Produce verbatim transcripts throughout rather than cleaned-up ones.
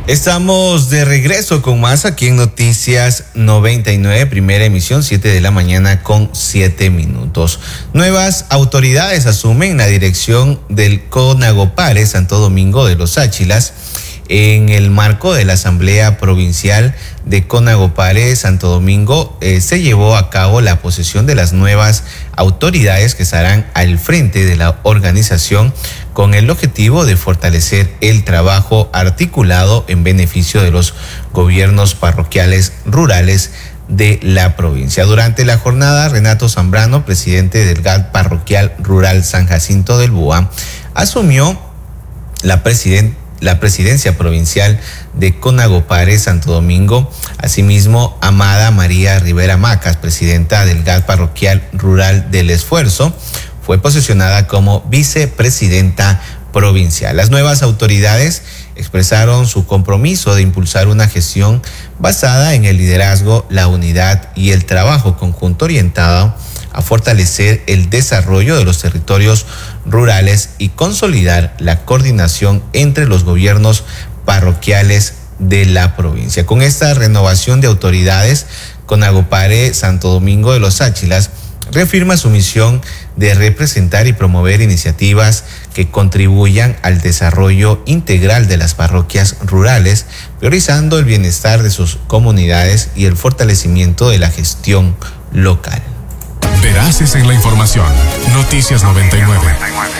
Estamos de regreso con más aquí en Noticias noventa y nueve, primera emisión, siete de la mañana con siete minutos. Nuevas autoridades asumen la dirección del CONAGOPARE Santo Domingo de los Áchilas en el marco de la Asamblea Provincial de CONAGOPARE Santo Domingo. Eh, se llevó a cabo la posesión de las nuevas autoridades que estarán al frente de la organización con el objetivo de fortalecer el trabajo articulado en beneficio de los gobiernos parroquiales rurales de la provincia. Durante la jornada, Renato Zambrano, presidente del G A D Parroquial Rural San Jacinto del Búa, asumió la presidencia la presidencia provincial de CONAGOPARE Santo Domingo. Asimismo, Amada María Rivera Macas, presidenta del G A D Parroquial Rural del Esfuerzo, fue posesionada como vicepresidenta provincial. Las nuevas autoridades expresaron su compromiso de impulsar una gestión basada en el liderazgo, la unidad y el trabajo conjunto orientado a fortalecer el desarrollo de los territorios rurales y consolidar la coordinación entre los gobiernos parroquiales de la provincia. Con esta renovación de autoridades, CONAGOPARE Santo Domingo de los Áchilas reafirma su misión de representar y promover iniciativas que contribuyan al desarrollo integral de las parroquias rurales, priorizando el bienestar de sus comunidades y el fortalecimiento de la gestión local. Veraces en la información. Noticias noventa y nueve.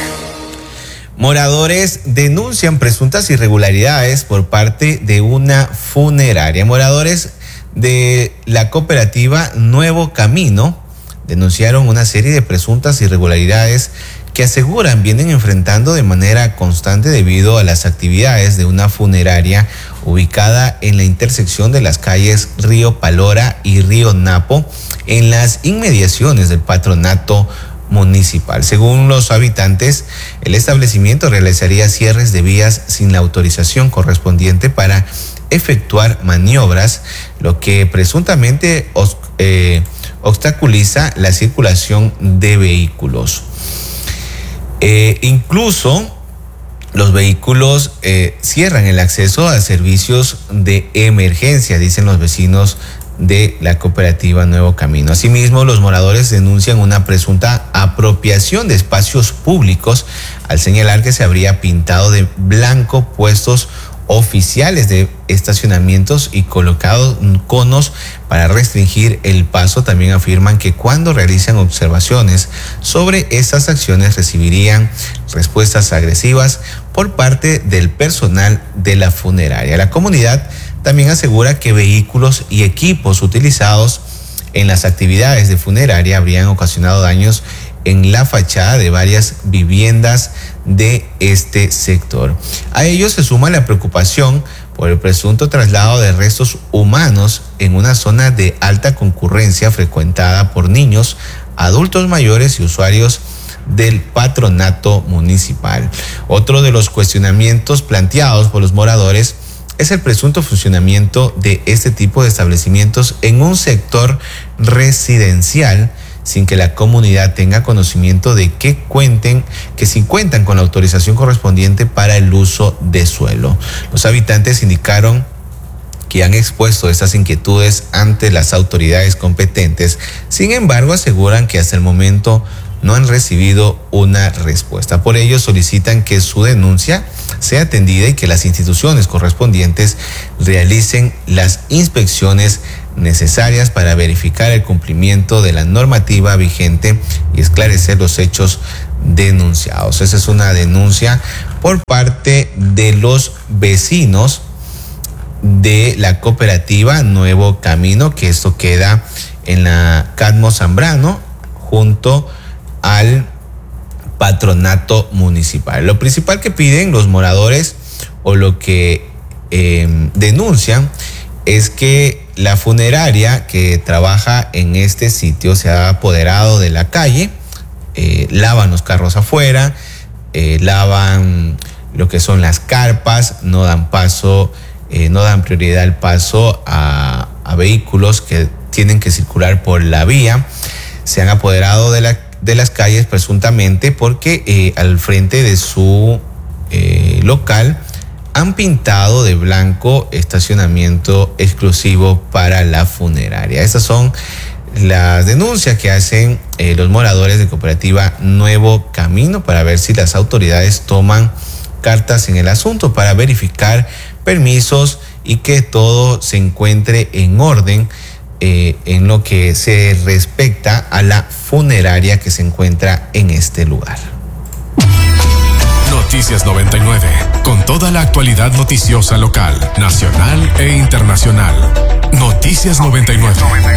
Moradores denuncian presuntas irregularidades por parte de una funeraria. Moradores de la cooperativa Nuevo Camino denunciaron una serie de presuntas irregularidades que aseguran vienen enfrentando de manera constante debido a las actividades de una funeraria ubicada en la intersección de las calles Río Palora y Río Napo, en las inmediaciones del patronato municipal. Según los habitantes, el establecimiento realizaría cierres de vías sin la autorización correspondiente para efectuar maniobras, lo que presuntamente eh, obstaculiza la circulación de vehículos. Eh, incluso los vehículos eh, cierran el acceso a servicios de emergencia, dicen los vecinos de la cooperativa Nuevo Camino. Asimismo, los moradores denuncian una presunta apropiación de espacios públicos al señalar que se habría pintado de blanco puestos oficiales de estacionamientos y colocado conos para restringir el paso. También afirman que cuando realizan observaciones sobre estas acciones recibirían respuestas agresivas por parte del personal de la funeraria. La comunidad también asegura que vehículos y equipos utilizados en las actividades de funeraria habrían ocasionado daños en la fachada de varias viviendas de este sector. A ello se suma la preocupación por el presunto traslado de restos humanos en una zona de alta concurrencia frecuentada por niños, adultos mayores y usuarios del patronato municipal. Otro de los cuestionamientos planteados por los moradores es el presunto funcionamiento de este tipo de establecimientos en un sector residencial sin que la comunidad tenga conocimiento de que cuenten, que si cuentan con la autorización correspondiente para el uso de suelo. Los habitantes indicaron que han expuesto estas inquietudes ante las autoridades competentes. Sin embargo, aseguran que hasta el momento no han recibido una respuesta. Por ello, solicitan que su denuncia sea atendida y que las instituciones correspondientes realicen las inspecciones necesarias para verificar el cumplimiento de la normativa vigente y esclarecer los hechos denunciados. Esa es una denuncia por parte de los vecinos de la cooperativa Nuevo Camino, que esto queda en la Cadmo Zambrano junto al patronato municipal. Lo principal que piden los moradores o lo que eh, denuncian es que la funeraria que trabaja en este sitio se ha apoderado de la calle, eh, lavan los carros afuera, eh, lavan lo que son las carpas, no dan paso, eh, no dan prioridad al paso a, a vehículos que tienen que circular por la vía. Se han apoderado de la de las calles presuntamente porque eh, al frente de su eh, local han pintado de blanco estacionamiento exclusivo para la funeraria. Estas son las denuncias que hacen eh, los moradores de Cooperativa Nuevo Camino para ver si las autoridades toman cartas en el asunto para verificar permisos y que todo se encuentre en orden eh, en lo que se respecta a la funeraria que se encuentra en este lugar. Noticias noventa y nueve, con toda la actualidad noticiosa local, nacional e internacional. Noticias noventa y nueve.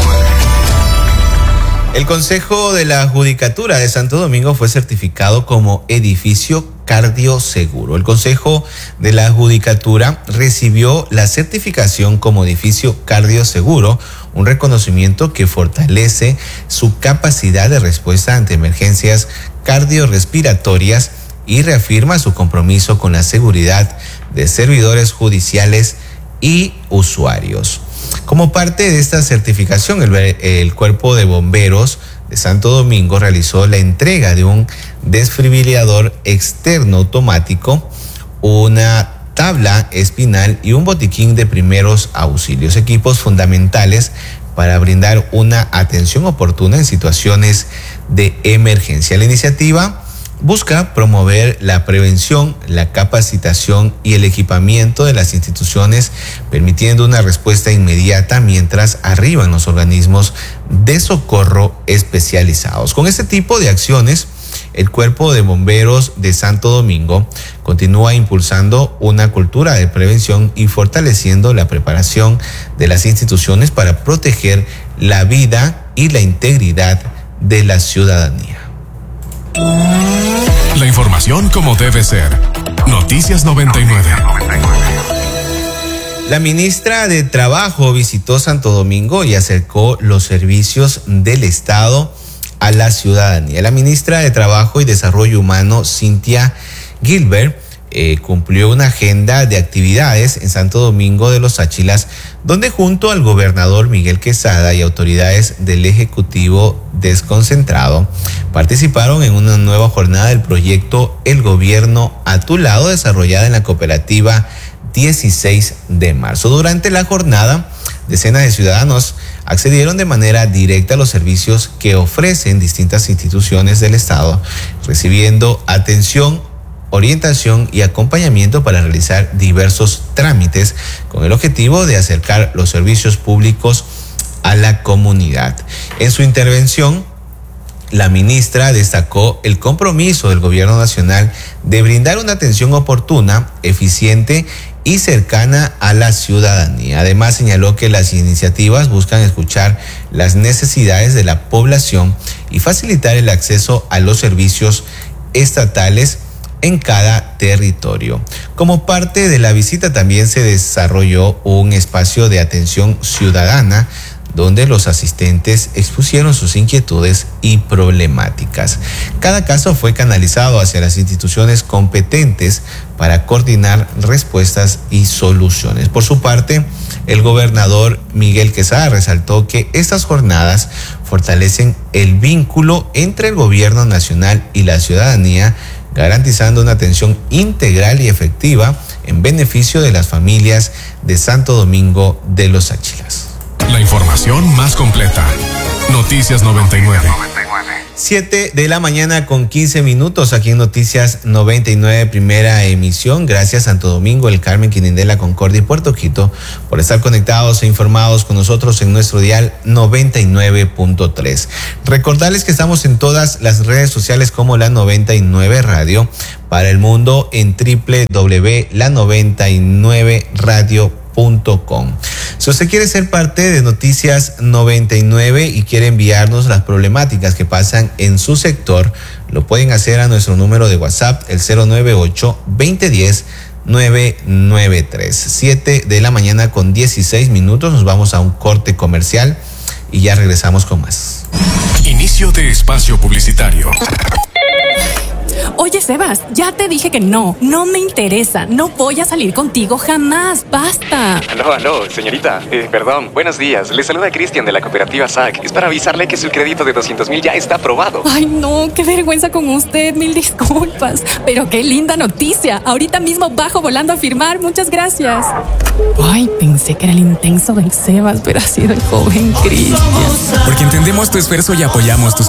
El Consejo de la Judicatura de Santo Domingo fue certificado como edificio cardioseguro. El Consejo de la Judicatura recibió la certificación como edificio cardioseguro, un reconocimiento que fortalece su capacidad de respuesta ante emergencias cardiorrespiratorias y reafirma su compromiso con la seguridad de servidores judiciales y usuarios. Como parte de esta certificación, el, el Cuerpo de Bomberos de Santo Domingo realizó la entrega de un desfibrilador externo automático, una tabla espinal y un botiquín de primeros auxilios, equipos fundamentales para brindar una atención oportuna en situaciones de emergencia. La iniciativa busca promover la prevención, la capacitación y el equipamiento de las instituciones, permitiendo una respuesta inmediata mientras arriban los organismos de socorro especializados. Con este tipo de acciones, el Cuerpo de Bomberos de Santo Domingo continúa impulsando una cultura de prevención y fortaleciendo la preparación de las instituciones para proteger la vida y la integridad de la ciudadanía. La información como debe ser. Noticias noventa y nueve. La ministra de Trabajo visitó Santo Domingo y acercó los servicios del Estado a la ciudadanía. La ministra de Trabajo y Desarrollo Humano, Cynthia Gilbert, eh, cumplió una agenda de actividades en Santo Domingo de los Áchilas, donde junto al gobernador Miguel Quesada y autoridades del Ejecutivo desconcentrado participaron en una nueva jornada del proyecto El Gobierno a tu Lado, desarrollada en la cooperativa dieciséis de marzo. Durante la jornada, decenas de ciudadanos accedieron de manera directa a los servicios que ofrecen distintas instituciones del Estado, recibiendo atención, orientación y acompañamiento para realizar diversos trámites con el objetivo de acercar los servicios públicos a la comunidad. En su intervención, la ministra destacó el compromiso del Gobierno Nacional de brindar una atención oportuna, eficiente y cercana a la ciudadanía. Además, señaló que las iniciativas buscan escuchar las necesidades de la población y facilitar el acceso a los servicios estatales en cada territorio. Como parte de la visita también se desarrolló un espacio de atención ciudadana donde los asistentes expusieron sus inquietudes y problemáticas. Cada caso fue canalizado hacia las instituciones competentes para coordinar respuestas y soluciones. Por su parte, el gobernador Miguel Quesada resaltó que estas jornadas fortalecen el vínculo entre el gobierno nacional y la ciudadanía, garantizando una atención integral y efectiva en beneficio de las familias de Santo Domingo de los Áchilas. La información más completa. Noticias noventa y nueve. siete de la mañana con quince minutos aquí en Noticias noventa y nueve, primera emisión. Gracias Santo Domingo, El Carmen, Quinindela, Concordia y Puerto Quito por estar conectados e informados con nosotros en nuestro dial noventa y nueve punto tres. Recordarles que estamos en todas las redes sociales como La noventa y nueve Radio, para el mundo en doble u doble u doble u punto la noventa y nueve radio punto com. Si usted quiere ser parte de Noticias noventa y nueve y quiere enviarnos las problemáticas que pasan en su sector, lo pueden hacer a nuestro número de WhatsApp, el cero nueve ocho, veinte diez, nueve nueve tres. siete de la mañana con dieciséis minutos. Nos vamos a un corte comercial y ya regresamos con más. Inicio de espacio publicitario. Oye, Sebas, ya te dije que no. No me interesa. No voy a salir contigo jamás. Basta. Aló, aló, señorita. Eh, perdón, buenos días. Le saluda Cristian de la cooperativa S A C. Es para avisarle que su crédito de doscientos mil ya está aprobado. Ay, no, qué vergüenza con usted. Mil disculpas. Pero qué linda noticia. Ahorita mismo bajo volando a firmar. Muchas gracias. Ay, pensé que era el intenso del Sebas, pero ha sido el joven Cristian. Porque entendemos tu esfuerzo y apoyamos tus